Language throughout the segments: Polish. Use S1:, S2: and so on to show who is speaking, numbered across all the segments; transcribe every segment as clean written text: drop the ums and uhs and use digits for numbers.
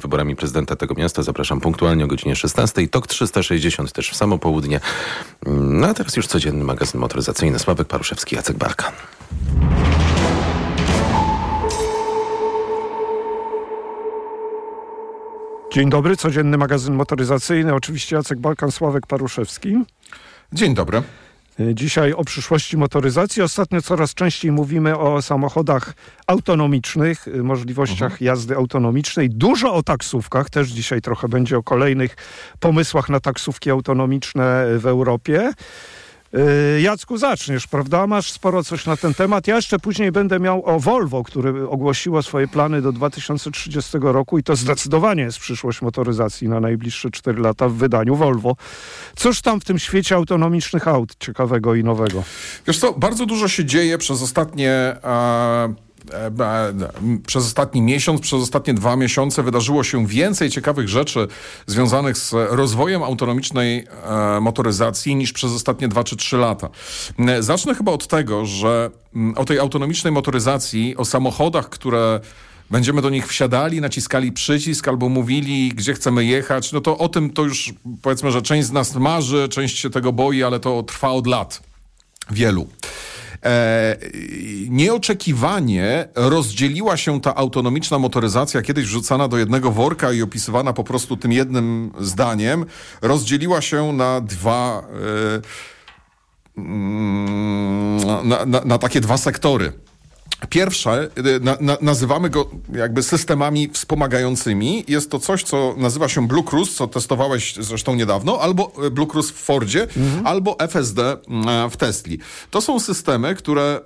S1: wyborami prezydenta tego miasta. Zapraszam punktualnie o godzinie 16. TOK 360 też w samo południe. No a teraz już codzienny magazyn motoryzacyjny. Sławek Paruszewski, Jacek Barkan.
S2: Dzień dobry, codzienny magazyn motoryzacyjny. Oczywiście Jacek Balkan, Sławek Paruszewski.
S3: Dzień dobry.
S2: Dzisiaj o przyszłości motoryzacji. Ostatnio coraz częściej mówimy o samochodach autonomicznych, możliwościach jazdy autonomicznej. Dużo o taksówkach. Też dzisiaj trochę będzie o kolejnych pomysłach na taksówki autonomiczne w Europie. Jacku, zaczniesz, prawda? Masz sporo coś na ten temat. Ja jeszcze później będę miał o Volvo, które ogłosiło swoje plany do 2030 roku i to zdecydowanie jest przyszłość motoryzacji na najbliższe 4 lata w wydaniu Volvo. Cóż tam w tym świecie autonomicznych aut ciekawego i nowego?
S3: Wiesz co, bardzo dużo się dzieje przez ostatni miesiąc, przez ostatnie 2 miesiące wydarzyło się więcej ciekawych rzeczy związanych z rozwojem autonomicznej motoryzacji niż przez ostatnie 2 czy 3 lata. Zacznę chyba od tego, że o tej autonomicznej motoryzacji, o samochodach, które będziemy do nich wsiadali, naciskali przycisk albo mówili, gdzie chcemy jechać, no to o tym to już powiedzmy, że część z nas marzy, część się tego boi, ale to trwa od lat. Wielu. Nieoczekiwanie rozdzieliła się ta autonomiczna motoryzacja, kiedyś wrzucana do jednego worka i opisywana po prostu tym jednym zdaniem, rozdzieliła się na na takie 2 sektory. Pierwsze, nazywamy go jakby systemami wspomagającymi. Jest to coś, co nazywa się Blue Cruise, co testowałeś zresztą niedawno, albo Blue Cruise w Fordzie, albo FSD w Tesli. To są systemy, które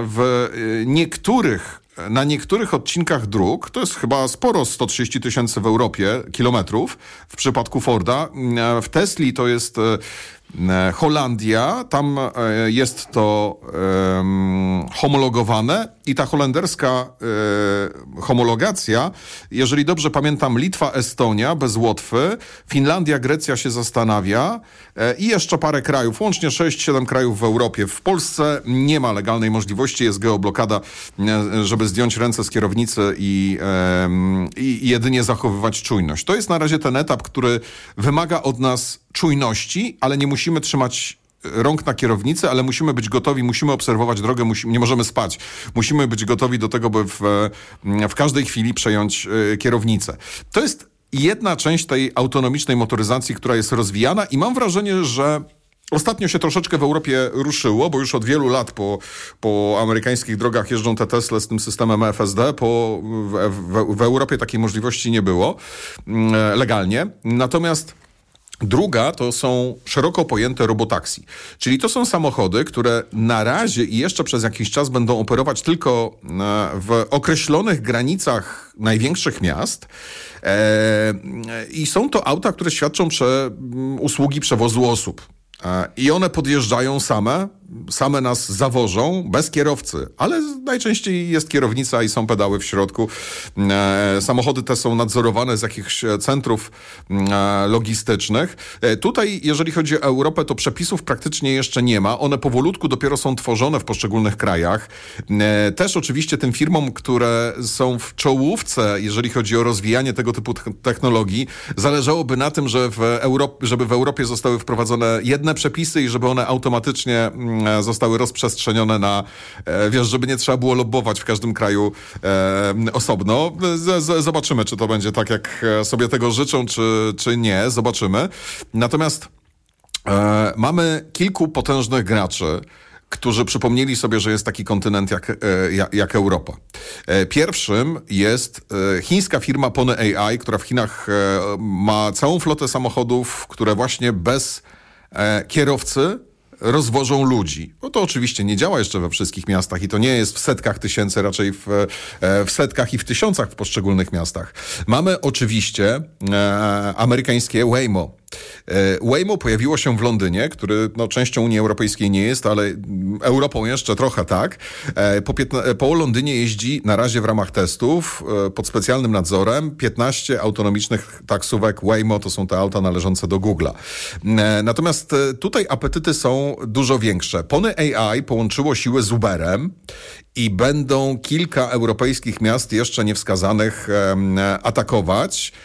S3: na niektórych odcinkach dróg, to jest chyba sporo, 130 000 w Europie kilometrów w przypadku Forda. W Tesli to jest Holandia, tam jest to homologowane i ta holenderska homologacja, jeżeli dobrze pamiętam, Litwa, Estonia bez Łotwy, Finlandia, Grecja się zastanawia i jeszcze parę krajów, łącznie 6-7 krajów w Europie. W Polsce nie ma legalnej możliwości, jest geoblokada, żeby zdjąć ręce z kierownicy i jedynie zachowywać czujność. To jest na razie ten etap, który wymaga od nas czujności, ale nie musimy trzymać rąk na kierownicy, ale musimy być gotowi, musimy obserwować drogę, nie możemy spać. Musimy być gotowi do tego, by w każdej chwili przejąć kierownicę. To jest jedna część tej autonomicznej motoryzacji, która jest rozwijana i mam wrażenie, że ostatnio się troszeczkę w Europie ruszyło, bo już od wielu lat po amerykańskich drogach jeżdżą te Tesla z tym systemem FSD. W Europie takiej możliwości nie było legalnie. Natomiast druga to są szeroko pojęte robotaksi, czyli to są samochody, które na razie i jeszcze przez jakiś czas będą operować tylko w określonych granicach największych miast i są to auta, które świadczą usługi przewozu osób. I one podjeżdżają same nas zawożą, bez kierowcy, ale najczęściej jest kierownica i są pedały w środku. Samochody te są nadzorowane z jakichś centrów logistycznych. Tutaj, jeżeli chodzi o Europę, to przepisów praktycznie jeszcze nie ma. One powolutku dopiero są tworzone w poszczególnych krajach. Też oczywiście tym firmom, które są w czołówce, jeżeli chodzi o rozwijanie tego typu technologii, zależałoby na tym, żeby w Europie zostały wprowadzone jedne przepisy i żeby one automatycznie zostały rozprzestrzenione żeby nie trzeba było lobbować w każdym kraju osobno. Zobaczymy, czy to będzie tak, jak sobie tego życzą, czy nie. Zobaczymy. Natomiast mamy kilku potężnych graczy, którzy przypomnieli sobie, że jest taki kontynent jak Europa. Pierwszym jest chińska firma Pony AI, która w Chinach ma całą flotę samochodów, które właśnie bez kierowcy rozwożą ludzi. No to oczywiście nie działa jeszcze we wszystkich miastach i to nie jest w setkach tysięcy, raczej w setkach i w tysiącach w poszczególnych miastach. Mamy oczywiście amerykańskie Waymo. Waymo pojawiło się w Londynie, który częścią Unii Europejskiej nie jest, ale Europą jeszcze trochę tak. Po Londynie jeździ na razie w ramach testów pod specjalnym nadzorem 15 autonomicznych taksówek Waymo, to są te auta należące do Google'a. Natomiast tutaj apetyty są dużo większe. Pony AI połączyło siły z Uberem i będą kilka europejskich miast jeszcze niewskazanych atakować.